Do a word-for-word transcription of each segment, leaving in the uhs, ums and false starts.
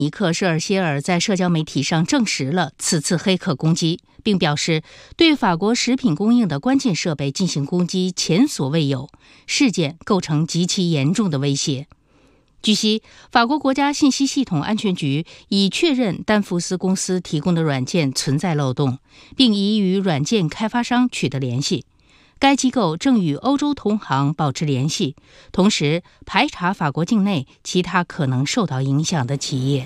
尼克·舍尔歇尔在社交媒体上证实了此次黑客攻击，并表示对法国食品供应的关键设备进行攻击前所未有，事件构成极其严重的威胁。据悉，法国国家信息系统安全局已确认丹福斯公司提供的软件存在漏洞，并已与软件开发商取得联系。该机构正与欧洲同行保持联系，同时排查法国境内其他可能受到影响的企业。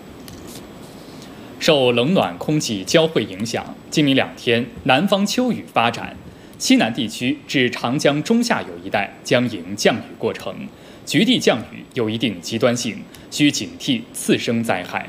受冷暖空气交汇影响，今明两天南方秋雨发展，西南地区至长江中下游一带将迎降雨过程，局地降雨有一定极端性，需警惕次生灾害。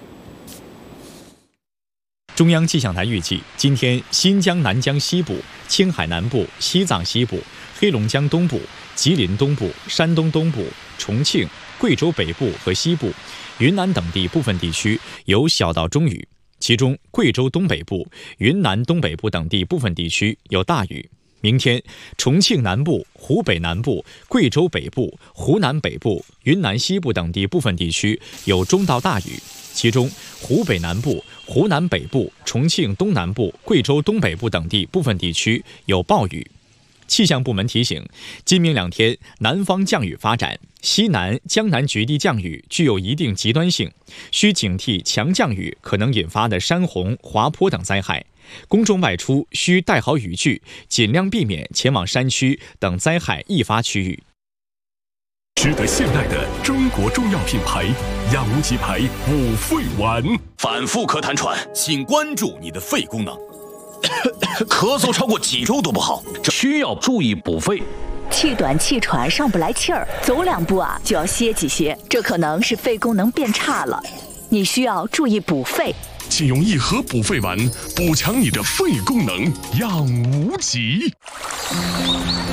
中央气象台预计，今天新疆南疆西部、青海南部、西藏西部、黑龙江东部、吉林东部、山东东部、重庆、贵州北部和西部、云南等地部分地区有小到中雨，其中贵州东北部、云南东北部等地部分地区有大雨。明天，重庆南部、湖北南部、贵州北部、湖南北部、云南西部等地部分地区有中到大雨，其中湖北南部、湖南北部、重庆东南部、贵州东北部等地部分地区有暴雨。气象部门提醒，今明两天南方降雨发展，西南、江南局地降雨具有一定极端性，需警惕强降雨可能引发的山洪、滑坡等灾害。公众外出需带好雨具，尽量避免前往山区等灾害易发区域。 值得信赖的中国中药品牌养无极牌五肺丸， 反复咳痰喘，请关注你的肺功能。咳嗽超过几周都不好，需要注意补肺。 气短气喘上不来气儿，走两步啊就要歇几歇，这可能是肺功能变差了，你需要注意补肺。 请用一盒补肺丸补强你的肺功能，养无极。